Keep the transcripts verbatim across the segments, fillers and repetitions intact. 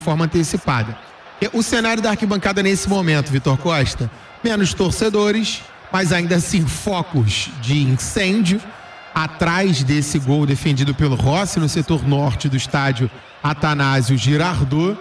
forma antecipada. O cenário da arquibancada nesse momento, Vitor Costa, menos torcedores, mas ainda assim focos de incêndio atrás desse gol defendido pelo Rossi no setor norte do estádio Atanásio Girardot.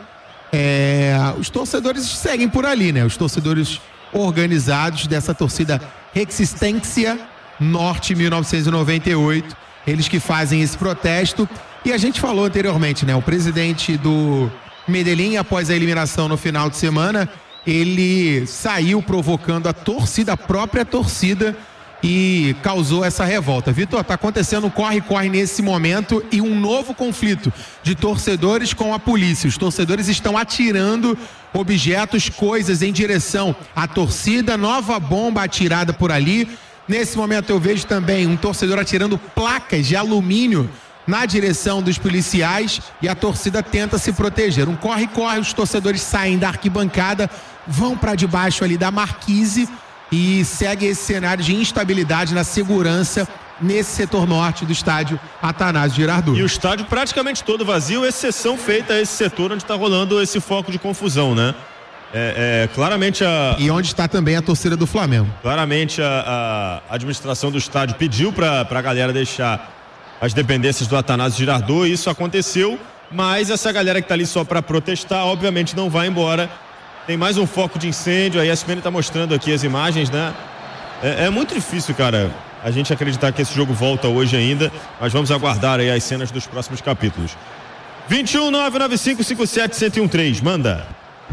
É, os torcedores seguem por ali, né? Os torcedores organizados dessa torcida Resistência Norte mil novecentos e noventa e oito, eles que fazem esse protesto. E a gente falou anteriormente, né? O presidente do Medellín, após a eliminação no final de semana, ele saiu provocando a torcida, a própria torcida, e causou essa revolta. Vitor, tá acontecendo um corre-corre nesse momento e um novo conflito de torcedores com a polícia. Os torcedores estão atirando objetos, coisas em direção à torcida, nova bomba atirada por ali. Nesse momento eu vejo também um torcedor atirando placas de alumínio na direção dos policiais e a torcida tenta se proteger. Um corre-corre, os torcedores saem da arquibancada, vão para debaixo ali da marquise e segue esse cenário de instabilidade na segurança nesse setor norte do estádio Atanásio Girardot. E o estádio praticamente todo vazio, exceção feita a esse setor onde está rolando esse foco de confusão, né? É, é, claramente a... E onde está também a torcida do Flamengo. Claramente a, a administração do estádio pediu para a galera deixar as dependências do Atanásio Girardot, e isso aconteceu, mas essa galera que está ali só para protestar, obviamente não vai embora. Tem mais um foco de incêndio, a E S P N está mostrando aqui as imagens, né? É, é muito difícil, cara, a gente acreditar que esse jogo volta hoje ainda, mas vamos aguardar aí as cenas dos próximos capítulos. vinte e um, nove nove cinco, cinco sete, um zero um três, manda.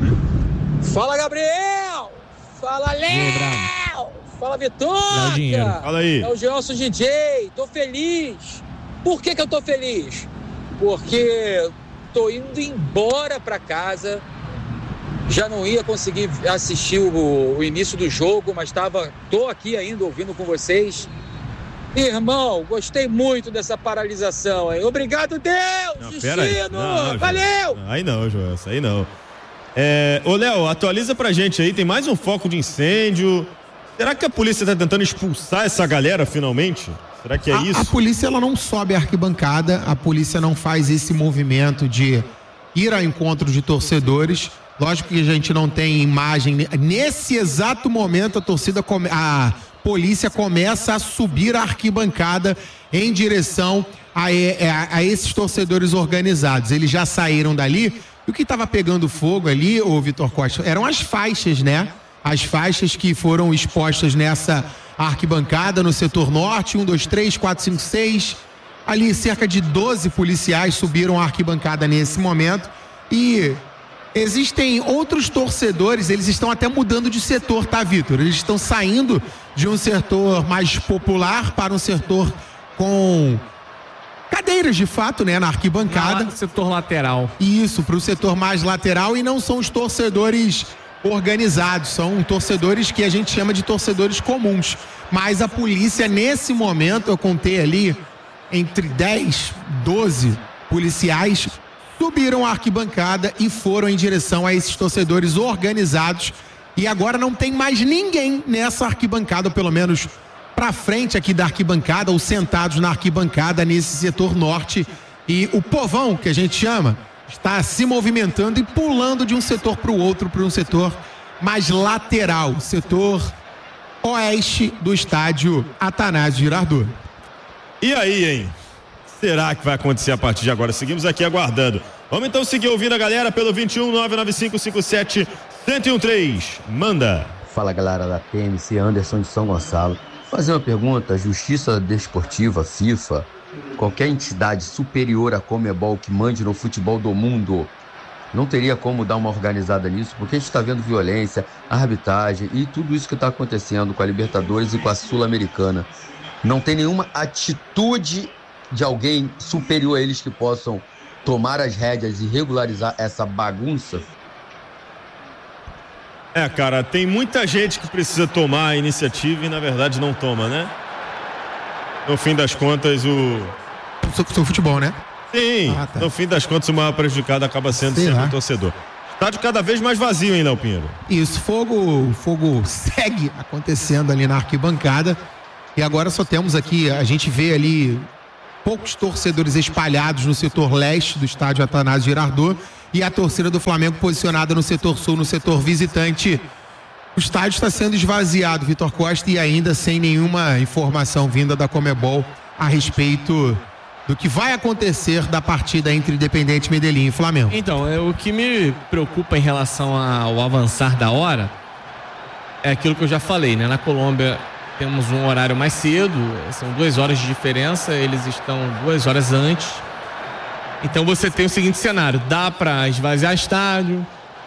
Fala, Gabriel! Fala, Léo! Fala, Vitor! Fala aí. É o Gelson D J, tô feliz. Por que que eu tô feliz? Porque tô indo embora pra casa. Já não ia conseguir assistir o, o início do jogo, mas tava, tô aqui ainda ouvindo com vocês. Irmão, gostei muito dessa paralisação, hein? Obrigado, Deus! Não, destino! não, não, valeu! Não, aí não, Joel, aí não. É, ô, Léo, atualiza pra gente aí, tem mais um foco de incêndio. Será que a polícia tá tentando expulsar essa galera finalmente? Será que é a, isso? A polícia, ela não sobe a arquibancada, a polícia não faz esse movimento de ir ao encontro de torcedores. Lógico que a gente não tem imagem. Nesse exato momento, a torcida, come... a polícia começa a subir a arquibancada em direção a, a, a esses torcedores organizados. Eles já saíram dali. E o que estava pegando fogo ali, ô Vitor Costa, eram as faixas, né? As faixas que foram expostas nessa arquibancada no setor norte, um, dois, três, quatro, cinco, seis. Ali cerca de doze policiais subiram a arquibancada nesse momento. E existem outros torcedores, eles estão até mudando de setor, tá, Vitor? Eles estão saindo de um setor mais popular para um setor com cadeiras, de fato, né, na arquibancada. Na setor lateral. Isso, para o setor mais lateral, e não são os torcedores organizados, são torcedores que a gente chama de torcedores comuns. Mas a polícia, nesse momento, eu contei ali, entre dez, doze policiais subiram a arquibancada e foram em direção a esses torcedores organizados. E agora não tem mais ninguém nessa arquibancada, ou pelo menos para frente aqui da arquibancada, ou sentados na arquibancada nesse setor norte. E o povão, que a gente chama, está se movimentando e pulando de um setor para o outro, para um setor mais lateral, setor oeste do estádio Atanásio Girardot. E aí, hein? Será que vai acontecer a partir de agora? Seguimos aqui aguardando. Vamos então seguir ouvindo a galera pelo vinte e um, nove nove cinco, cinco sete, um zero um três. Manda. Fala, galera da P M C, Anderson de São Gonçalo. Fazer uma pergunta: Justiça Desportiva, FIFA, qualquer entidade superior à Conmebol que mande no futebol do mundo, não teria como dar uma organizada nisso? Porque a gente está vendo violência, arbitragem e tudo isso que está acontecendo com a Libertadores e com a Sul-Americana. Não tem nenhuma atitude de alguém superior a eles que possam tomar as rédeas e regularizar essa bagunça? É, cara, tem muita gente que precisa tomar a iniciativa e na verdade não toma, né? No fim das contas, o... Seu futebol, né? Sim, ah, tá. No fim das contas o maior prejudicado acaba sendo Sei sempre lá. o torcedor. Estádio cada vez mais vazio, hein, Léo Pinheiro? Isso, fogo, fogo segue acontecendo ali na arquibancada. E agora só temos aqui, a gente vê ali poucos torcedores espalhados no setor leste do estádio Atanásio Girardot e a torcida do Flamengo posicionada no setor sul, no setor visitante. O estádio está sendo esvaziado, Vitor Costa, e ainda sem nenhuma informação vinda da Conmebol a respeito do que vai acontecer da partida entre Independiente Medellín e Flamengo. Então, é, o que me preocupa em relação ao avançar da hora é aquilo que eu já falei, né? Na Colômbia temos um horário mais cedo, são duas horas de diferença, eles estão duas horas antes. Então você tem o seguinte cenário: dá para esvaziar estádio,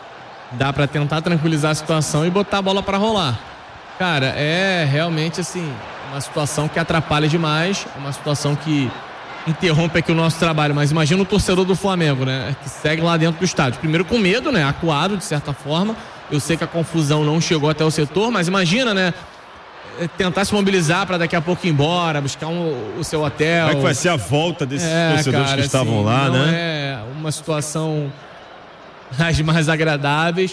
dá para tentar tranquilizar a situação e botar a bola para rolar. Cara, é realmente assim uma situação que atrapalha demais, uma situação que interrompe aqui o nosso trabalho. Mas imagina o torcedor do Flamengo, né, que segue lá dentro do estádio, primeiro com medo, né, acuado de certa forma. Eu sei que a confusão não chegou até o setor, mas imagina, né, tentar se mobilizar para daqui a pouco ir embora, buscar um, o seu hotel. Como é que vai ser a volta desses é, torcedores cara, que estavam assim, lá, não né? É uma situação das mais agradáveis,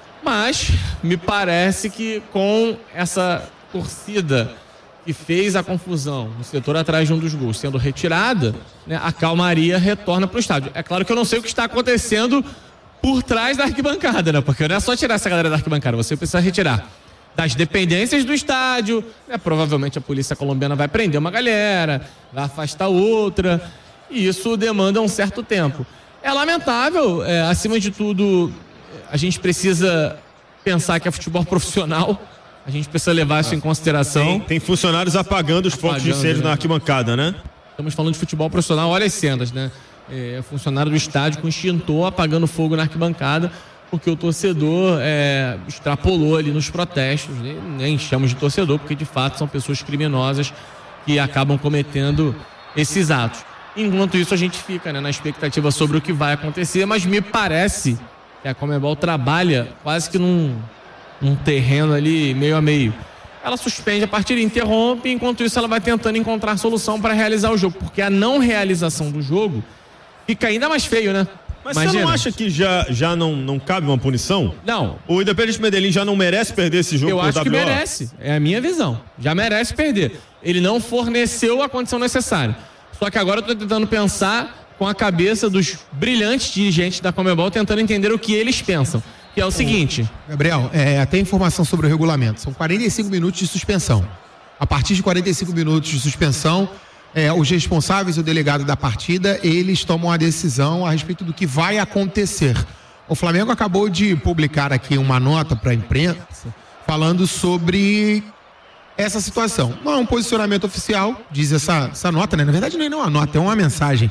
mas me parece que com essa torcida que fez a confusão no setor atrás de um dos gols sendo retirada, né, a calmaria retorna para o estádio. É claro que eu não sei o que está acontecendo por trás da arquibancada, né? Porque não é só tirar essa galera da arquibancada, você precisa retirar das dependências do estádio, né? Provavelmente a polícia colombiana vai prender uma galera, vai afastar outra, e isso demanda um certo tempo. É lamentável, é, acima de tudo, a gente precisa pensar que é futebol profissional, a gente precisa levar isso em consideração. Tem, tem funcionários apagando os focos de incêndio, né, na arquibancada, né? Estamos falando de futebol profissional, olha as cenas, né? É, funcionário do estádio com extintor apagando fogo na arquibancada, porque o torcedor é, extrapolou ali nos protestos, né? Nem chamamos de torcedor, porque de fato são pessoas criminosas que acabam cometendo esses atos. Enquanto isso a gente fica, né, na expectativa sobre o que vai acontecer, mas me parece que a Conmebol trabalha quase que num, num terreno ali meio a meio. Ela suspende a partida, interrompe, enquanto isso ela vai tentando encontrar solução para realizar o jogo, porque a não realização do jogo fica ainda mais feio, né? Mas Imagina. Você não acha que já, já não, não cabe uma punição? Não. O Independiente Medellín já não merece perder esse jogo? Eu por acho que W O? merece, é a minha visão. Já merece perder. Ele não forneceu a condição necessária. Só que agora eu tô tentando pensar com a cabeça dos brilhantes dirigentes da Conmebol, tentando entender o que eles pensam. Que é o seguinte... Gabriel, é, até informação sobre o regulamento. São quarenta e cinco minutos de suspensão. A partir de quarenta e cinco minutos de suspensão, é, os responsáveis, o delegado da partida, eles tomam a decisão a respeito do que vai acontecer. O Flamengo acabou de publicar aqui uma nota para a imprensa falando sobre essa situação. Não é um posicionamento oficial, diz essa, essa nota, né? Na verdade não é uma nota, é uma mensagem.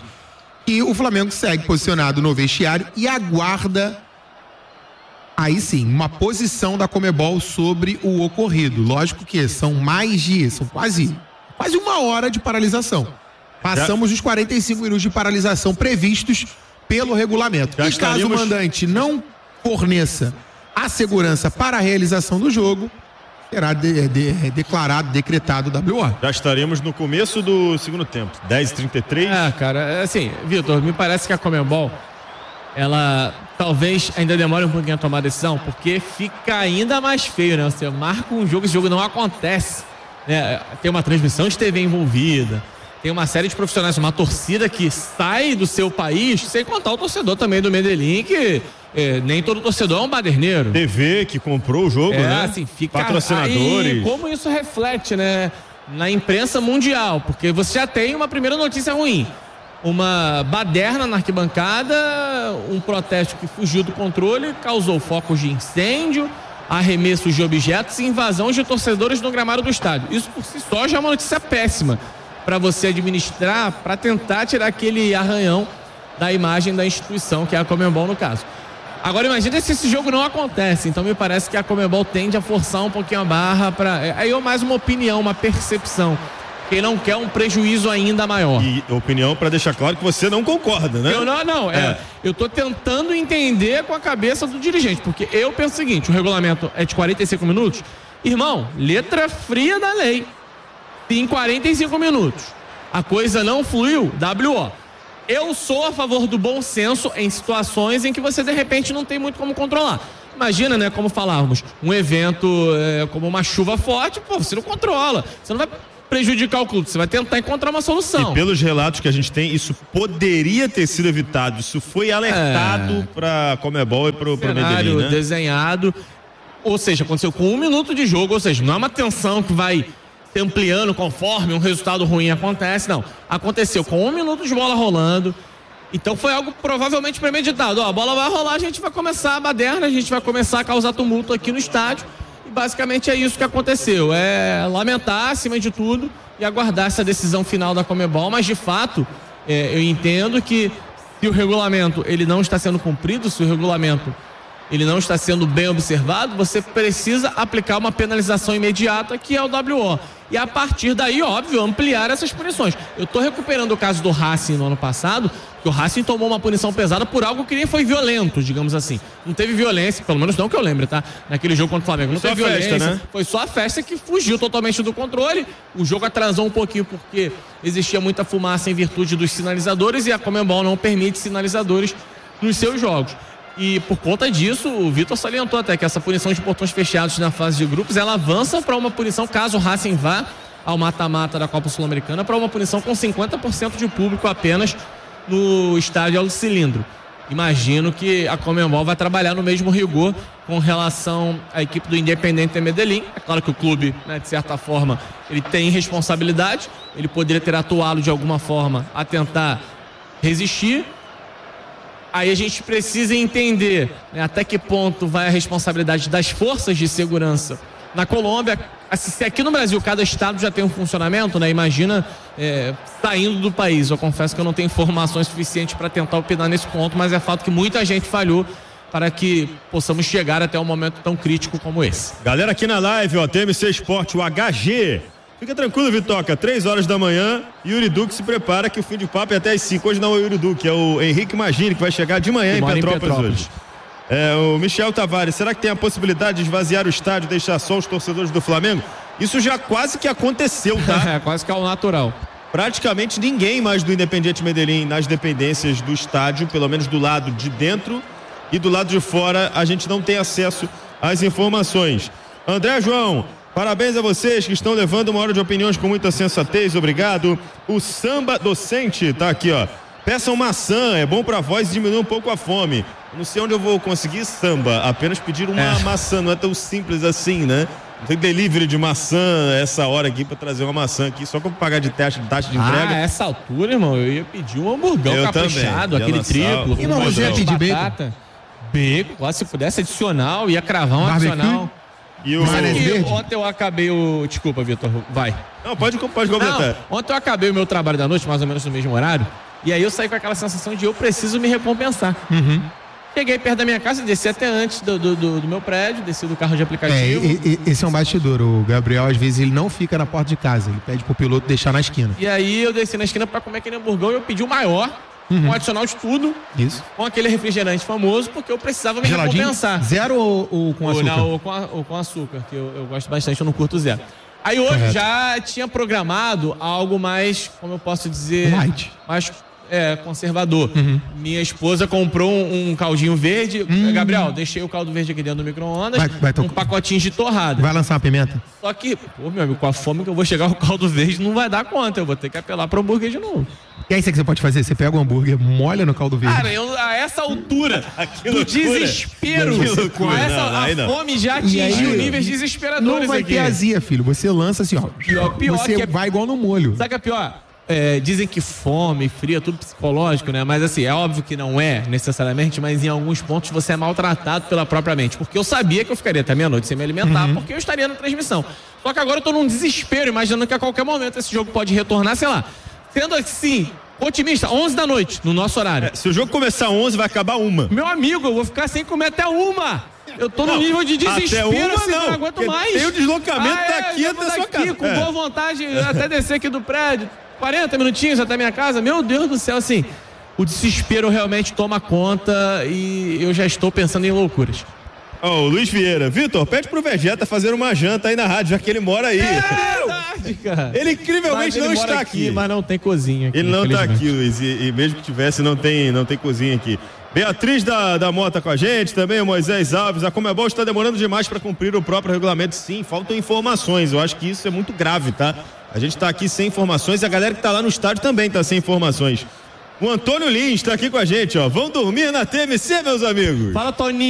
E o Flamengo segue posicionado no vestiário e aguarda, aí sim, uma posição da Conmebol sobre o ocorrido. Lógico que são mais de, são quase, quase uma hora de paralisação. Passamos Já... os quarenta e cinco minutos de paralisação previstos pelo regulamento. Já e estaríamos... caso o mandante não forneça a segurança para a realização do jogo, será de, de, de, declarado, decretado o W O. Já estaremos no começo do segundo tempo, dez e trinta e três. É, cara, assim, Vitor, me parece que a Conmebol, ela talvez ainda demore um pouquinho a tomar a decisão, porque fica ainda mais feio, né? Você marca um jogo, esse jogo não acontece, né? Tem uma transmissão de T V envolvida, tem uma série de profissionais, uma torcida que sai do seu país, sem contar o torcedor também do Medellín, que é, nem todo torcedor é um baderneiro. T V que comprou o jogo, é, né? Assim, fica... Patrocinadores. Aí, como isso reflete, né, na imprensa mundial, porque você já tem uma primeira notícia ruim. Uma baderna na arquibancada, um protesto que fugiu do controle, causou focos de incêndio, arremessos de objetos e invasão de torcedores no gramado do estádio. Isso por si só já é uma notícia péssima para você administrar, para tentar tirar aquele arranhão da imagem da instituição, que é a Conmebol no caso. Agora imagina se esse jogo não acontece, então me parece que a Conmebol tende a forçar um pouquinho a barra para... Aí é mais uma opinião, uma percepção. Quem não quer um prejuízo ainda maior. E opinião para deixar claro que você não concorda, né? Eu não, não. É. É, eu tô tentando entender com a cabeça do dirigente, porque eu penso o seguinte, o regulamento é de quarenta e cinco minutos. Irmão, letra fria da lei. Em quarenta e cinco minutos. A coisa não fluiu, W O. Eu sou a favor do bom senso em situações em que você de repente não tem muito como controlar. Imagina, né, como falávamos, um evento é, como uma chuva forte, pô, você não controla. Você não vai prejudicar o clube, você vai tentar encontrar uma solução. E pelos relatos que a gente tem, isso poderia ter sido evitado, isso foi alertado é... para Conmebol e para o Medellín, né? Desenhado, ou seja, aconteceu com um minuto de jogo, ou seja, não é uma tensão que vai se ampliando conforme um resultado ruim acontece, não. Aconteceu com um minuto de bola rolando, então foi algo provavelmente premeditado. Ó, a bola vai rolar, a gente vai começar a baderna, a gente vai começar a causar tumulto aqui no estádio. E basicamente é isso que aconteceu. É lamentar, acima de tudo, e aguardar essa decisão final da Conmebol. Mas, de fato, é, eu entendo que se o regulamento ele não está sendo cumprido, se o regulamento ele não está sendo bem observado, você precisa aplicar uma penalização imediata, que é o W O. E a partir daí, óbvio, ampliar essas punições. Eu estou recuperando o caso do Racing no ano passado, que o Racing tomou uma punição pesada por algo que nem foi violento, digamos assim. Não teve violência, pelo menos não que eu lembre, tá? Naquele jogo contra o Flamengo. Não foi teve violência, festa, né? Foi só a festa que fugiu totalmente do controle. O jogo atrasou um pouquinho porque existia muita fumaça em virtude dos sinalizadores e a Conmebol não permite sinalizadores nos seus jogos. E por conta disso, o Vitor salientou até que essa punição de portões fechados na fase de grupos, ela avança para uma punição, caso o Racing vá ao mata-mata da Copa Sul-Americana, para uma punição com cinquenta por cento de público apenas no estádio Alto Cilindro. Imagino que a Conmebol vai trabalhar no mesmo rigor com relação à equipe do Independiente Medellín. É claro que o clube, né, de certa forma, ele tem responsabilidade, ele poderia ter atuado de alguma forma a tentar resistir. Aí a gente precisa entender, né, até que ponto vai a responsabilidade das forças de segurança na Colômbia. Se aqui no Brasil cada estado já tem um funcionamento, né, imagina é, saindo do país. Eu confesso que eu não tenho informações suficientes para tentar opinar nesse ponto, mas é fato que muita gente falhou para que possamos chegar até um momento tão crítico como esse. Galera aqui na live, ó, T M C Esporte, o H G. Fica tranquilo, Vitoca, três horas da manhã, Yuri Duque se prepara que o fim de papo é até às cinco. Hoje não é o Yuri Duque, é o Henrique Magini, que vai chegar de manhã em Petrópolis, em Petrópolis hoje. É, o Michel Tavares, será que tem a possibilidade de esvaziar o estádio e deixar só os torcedores do Flamengo? Isso já quase que aconteceu, tá? É, quase que é o natural. Praticamente ninguém mais do Independiente Medellín nas dependências do estádio, pelo menos do lado de dentro e do lado de fora, a gente não tem acesso às informações. André João, parabéns a vocês que estão levando uma hora de opiniões com muita sensatez, obrigado. O Samba Docente tá aqui, ó. Peçam maçã, é bom pra voz e diminui um pouco a fome. Não sei onde eu vou conseguir samba, apenas pedir uma é. maçã, não é tão simples assim, né? Não tem delivery de maçã essa hora aqui pra trazer uma maçã aqui, só que eu pagar de taxa, de taxa de entrega. Ah, essa altura, irmão, eu ia pedir um hamburgão eu caprichado, também. aquele triplo. E não, você ia pedir bacon? Bacon, se pudesse adicional, ia cravar um Barbecue? adicional. E o... E ontem eu acabei o... Desculpa, Vitor, vai. Não, pode, pode comentar. Não, ontem eu acabei o meu trabalho da noite, mais ou menos no mesmo horário, e aí eu saí com aquela sensação de eu preciso me recompensar. Uhum. Cheguei perto da minha casa, desci até antes do, do, do, do meu prédio, desci do carro de aplicativo. É, e, e, esse é um bastidor. O Gabriel, às vezes, ele não fica na porta de casa, ele pede pro piloto deixar na esquina. E aí eu desci na esquina pra comer aquele hamburgão e eu pedi o maior, uhum. um adicional de tudo. Isso. Com aquele refrigerante famoso, porque eu precisava me Geladinho? recompensar. Zero ou, ou com açúcar? Ou, não, ou, com, a, ou com açúcar, que eu, eu gosto bastante, eu não curto zero. Aí hoje Correto. já tinha programado algo mais, como eu posso dizer... Light. Mais... É, conservador. Uhum. Minha esposa comprou um, um caldinho verde. Hum. Gabriel, deixei o caldo verde aqui dentro do micro-ondas. Vai, vai um pacotinho de torrada. Vai lançar uma pimenta? Só que, pô, meu amigo, com a fome que eu vou chegar o caldo verde não vai dar conta. Eu vou ter que apelar pro hambúrguer de novo. E aí, o que você pode fazer? Você pega o hambúrguer, molha no caldo verde. Cara, eu, a essa altura do desespero, a essa, a fome já atingiu níveis desesperadores. Não vai aqui. ter azia, filho. Você lança assim, ó. Pior, pior você que é... vai igual no molho. Sabe o que é pior? É, dizem que fome, frio, é tudo psicológico, né? Mas assim, é óbvio que não é necessariamente, mas em alguns pontos você é maltratado pela própria mente. Porque eu sabia que eu ficaria até meia-noite sem me alimentar, uhum. porque eu estaria na transmissão. Só que agora eu tô num desespero, imaginando que a qualquer momento esse jogo pode retornar, sei lá. Sendo assim, otimista, onze da noite, no nosso horário. É, se o jogo começar onze, vai acabar uma. Meu amigo, eu vou ficar sem comer até uma. Eu tô não, no nível de desespero, até uma, assim, não, não aguento mais. Tem o deslocamento ah, é, daqui até sua casa. Com é. boa vontade, até descer aqui do prédio. quarenta minutinhos até minha casa, meu Deus do céu, assim, o desespero realmente toma conta e eu já estou pensando em loucuras. Ó, oh, o Luiz Vieira, Vitor, pede pro Vegeta fazer uma janta aí na rádio, já que ele mora aí. É verdade, cara. Ele incrivelmente ele não está aqui, aqui. Mas não tem cozinha aqui. Ele não está aqui, Luiz, e, e mesmo que tivesse, não tem, não tem cozinha aqui. Beatriz da, da Mota com a gente, também o Moisés Alves. A Conmebol está demorando demais para cumprir o próprio regulamento. Sim, faltam informações. Eu acho que isso é muito grave, tá? A gente está aqui sem informações e a galera que está lá no estádio também está sem informações. O Antônio Lins está aqui com a gente, ó. Vão dormir na T M C, meus amigos. Fala, Toninho.